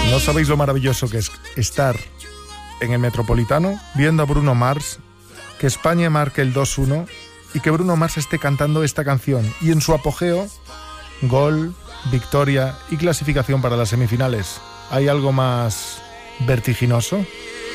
¿No sabéis lo maravilloso que es estar en el Metropolitano viendo a Bruno Mars, que España marque el 2-1 y que Bruno Mars esté cantando esta canción y en su apogeo, gol, victoria y clasificación para las semifinales? ¿Hay algo más vertiginoso?